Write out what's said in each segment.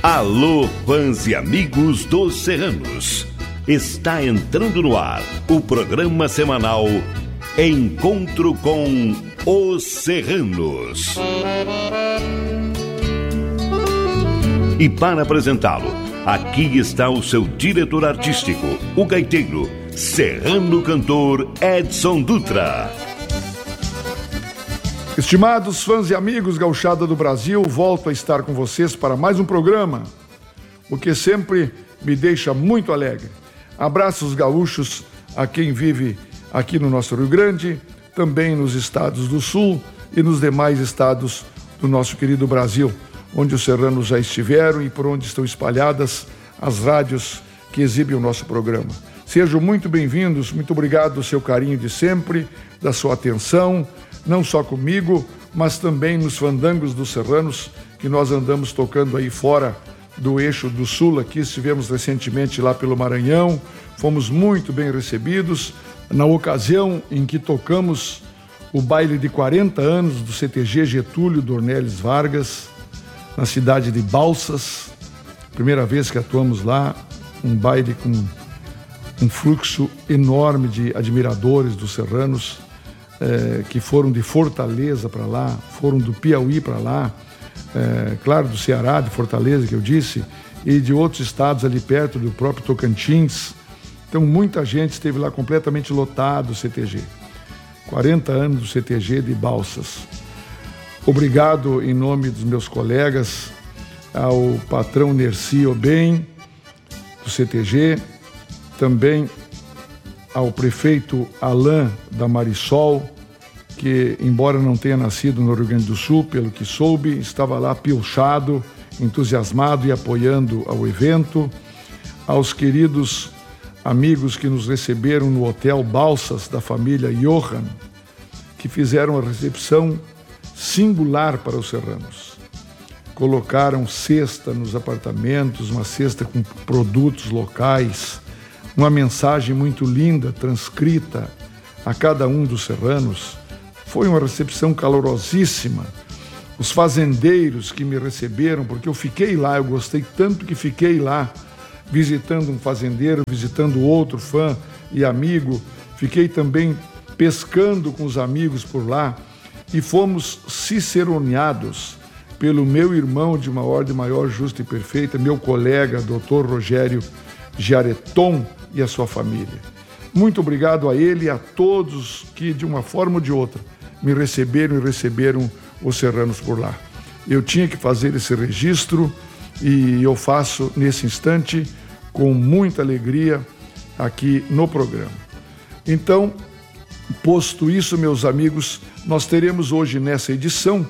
Alô, fãs e amigos dos Serranos. Está entrando no ar o programa semanal Encontro com os Serranos. E para apresentá-lo, aqui está o seu diretor artístico, o gaiteiro, serrano cantor Edson Dutra. Estimados fãs e amigos gauchada do Brasil, volto a estar com vocês para mais um programa, o que sempre me deixa muito alegre. Abraços gaúchos a quem vive aqui no nosso Rio Grande, também nos estados do Sul e nos demais estados do nosso querido Brasil, onde os serranos já estiveram e por onde estão espalhadas as rádios que exibem o nosso programa. Sejam muito bem-vindos, muito obrigado do seu carinho de sempre, da sua atenção, não só comigo, mas também nos fandangos dos serranos, que nós andamos tocando aí fora do eixo do Sul. Aqui estivemos recentemente lá pelo Maranhão, fomos muito bem recebidos, na ocasião em que tocamos o baile de 40 anos do CTG Getúlio Dornelles Vargas, na cidade de Balsas, primeira vez que atuamos lá, um baile com um fluxo enorme de admiradores dos serranos, que foram de Fortaleza para lá, foram do Piauí para lá, claro, do Ceará, de Fortaleza, que eu disse, e de outros estados ali perto, do próprio Tocantins. Então, muita gente esteve lá, completamente lotado o CTG. 40 anos do CTG de Balsas. Obrigado, em nome dos meus colegas, ao patrão Nerci Obem, do CTG, também ao prefeito Alain da Marisol, que, embora não tenha nascido no Rio Grande do Sul, pelo que soube, estava lá pilchado, entusiasmado e apoiando ao evento. Aos queridos amigos que nos receberam no Hotel Balsas, da família Johan, que fizeram a recepção singular para os serranos. Colocaram cesta nos apartamentos, uma cesta com produtos locais, uma mensagem muito linda, transcrita a cada um dos serranos. Foi uma recepção calorosíssima. Os fazendeiros que me receberam, porque eu fiquei lá, eu gostei tanto que fiquei lá, visitando um fazendeiro, visitando outro fã e amigo. Fiquei também pescando com os amigos por lá e fomos ciceroneados pelo meu irmão de uma ordem maior, justa e perfeita, meu colega, Dr. Rogério Giareton, e a sua família. Muito obrigado a ele e a todos que, de uma forma ou de outra, me receberam e receberam os serranos por lá. Eu tinha que fazer esse registro e eu faço nesse instante com muita alegria aqui no programa. Então, posto isso, meus amigos, nós teremos hoje nessa edição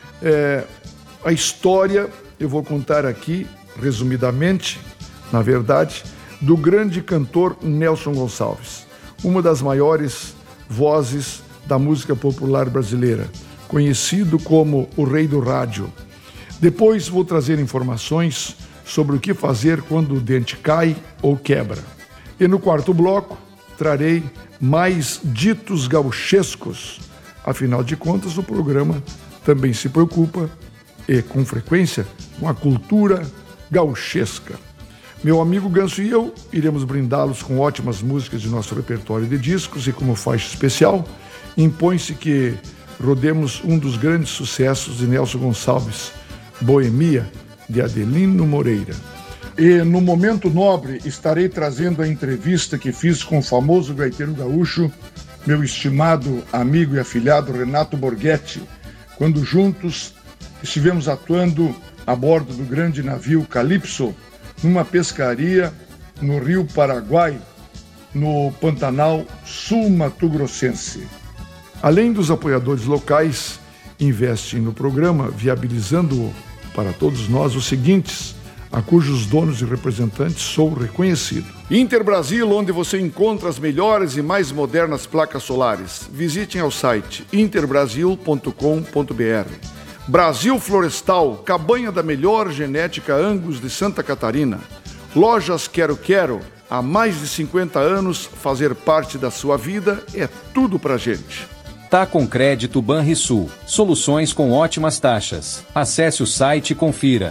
a história, eu vou contar aqui, resumidamente, na verdade, do grande cantor Nelson Gonçalves, uma das maiores vozes da música popular brasileira, conhecido como o Rei do Rádio. Depois vou trazer informações sobre o que fazer quando o dente cai ou quebra. E no quarto bloco, trarei mais ditos gauchescos. Afinal de contas, o programa também se preocupa, e com frequência, com a cultura gauchesca. Meu amigo Ganso e eu iremos brindá-los com ótimas músicas de nosso repertório de discos e, como faixa especial, impõe-se que rodemos um dos grandes sucessos de Nelson Gonçalves, Boemia, de Adelino Moreira. E no Momento Nobre estarei trazendo a entrevista que fiz com o famoso gaiteiro gaúcho, meu estimado amigo e afilhado Renato Borghetti, quando juntos estivemos atuando a bordo do grande navio Calypso, numa pescaria no Rio Paraguai, no Pantanal Sul-Mato-Grossense. Além dos apoiadores locais, investem no programa, viabilizando-o para todos nós os seguintes, a cujos donos e representantes sou reconhecido. Interbrasil, onde você encontra as melhores e mais modernas placas solares. Visitem ao site interbrasil.com.br. Brasil Florestal, cabanha da melhor genética Angus de Santa Catarina. Lojas Quero Quero, há mais de 50 anos, fazer parte da sua vida é tudo pra gente. Tá com crédito Banrisul, soluções com ótimas taxas. Acesse o site e confira.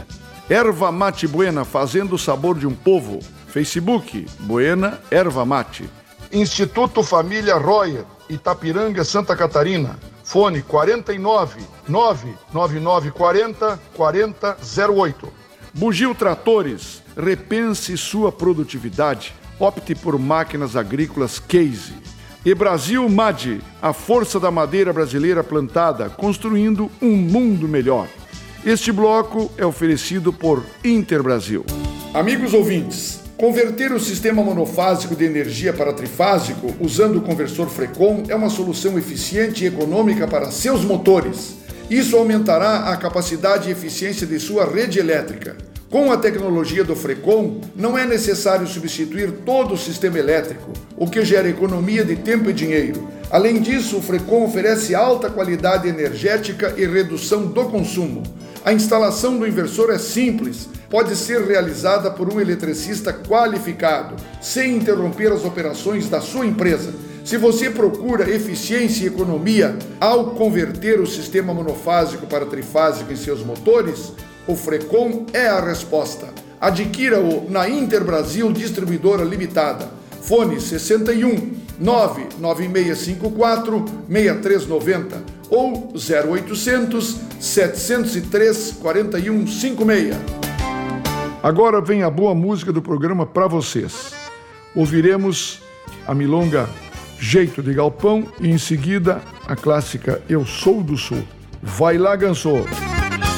Erva Mate Buena, fazendo o sabor de um povo. Facebook, Buena Erva Mate. Instituto Família Royer, Itapiranga, Santa Catarina. Fone 49 99940 4008. Bugio Tratores, repense sua produtividade. Opte por máquinas agrícolas Case. E Brasil MAD, a força da madeira brasileira plantada, construindo um mundo melhor. Este bloco é oferecido por Interbrasil. Amigos ouvintes, converter o sistema monofásico de energia para trifásico usando o conversor Frecon é uma solução eficiente e econômica para seus motores. Isso aumentará a capacidade e eficiência de sua rede elétrica. Com a tecnologia do Frecon, não é necessário substituir todo o sistema elétrico, o que gera economia de tempo e dinheiro. Além disso, o Frecon oferece alta qualidade energética e redução do consumo. A instalação do inversor é simples, pode ser realizada por um eletricista qualificado, sem interromper as operações da sua empresa. Se você procura eficiência e economia ao converter o sistema monofásico para trifásico em seus motores, o Frecon é a resposta. Adquira-o na Interbrasil Distribuidora Limitada. Fone 61 99654 6390 ou 0800 703 4156. Agora vem a boa música do programa para vocês. Ouviremos a milonga Jeito de Galpão e em seguida a clássica Eu Sou do Sul. Vai lá, Gansô!